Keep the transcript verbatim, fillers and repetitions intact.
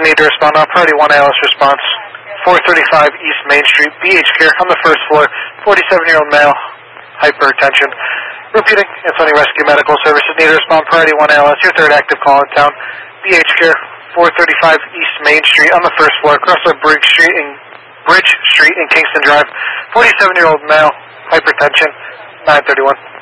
need to respond on priority one A L S response. four thirty-five East Main Street, B H Care on the first floor, forty-seven-year-old male, hypertension. Repeating, Anthony Rescue Medical Services need to respond priority one A L S, your third active call in town. B H Care, four thirty-five East Main Street on the first floor, across the Bridge Street in Bridge Street in Kingston Drive, forty-seven-year-old male, hypertension, nine thirty-one.